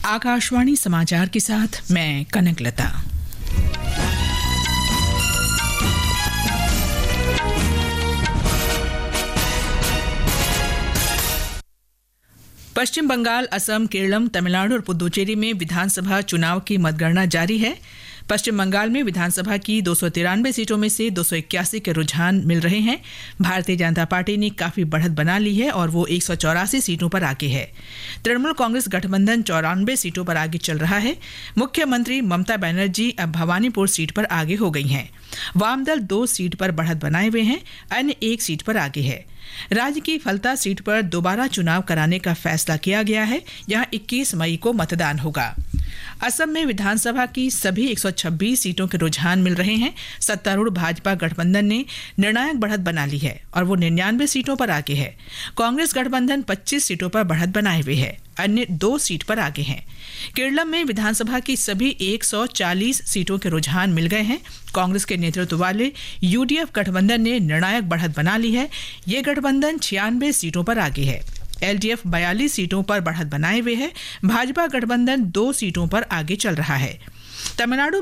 आकाशवाणी समाचार के साथ मैं कनकलता। पश्चिम बंगाल, असम, केरलम, तमिलनाडु और पुदुचेरी में विधानसभा चुनाव की मतगणना जारी है। पश्चिम बंगाल में विधानसभा की 293 सीटों में से 281 के रुझान मिल रहे हैं। भारतीय जनता पार्टी ने काफी बढ़त बना ली है और वो 184 सीटों पर आगे है। तृणमूल कांग्रेस गठबंधन 94 सीटों पर आगे चल रहा है। मुख्यमंत्री ममता बनर्जी अब भवानीपुर सीट पर आगे हो गई हैं। वामदल 2 सीट पर बढ़त बनाए हुए हैं, अन्य 1 सीट पर आगे है। राज्य की फलता सीट पर दोबारा चुनाव कराने का फैसला किया गया है। यहां 21 मई को मतदान होगा। असम में विधानसभा की सभी 126 सीटों के रुझान मिल रहे हैं। सत्तारूढ़ भाजपा गठबंधन ने निर्णायक बढ़त बना ली है और वो 99 सीटों पर आगे है। कांग्रेस गठबंधन 25 सीटों पर बढ़त बनाए हुए है, अन्य 2 सीट पर आगे हैं। केरलम में विधानसभा की सभी 140 सीटों के रुझान मिल गए हैं। कांग्रेस के नेतृत्व वाले यूडीएफ गठबंधन ने निर्णायक बढ़त बना ली है। ये गठबंधन 96 सीटों पर आगे है। एलडीएफ 42 सीटों पर बढ़त बनाए हुए है। भाजपा गठबंधन 2 सीटों पर आगे चल रहा है। तमिलनाडु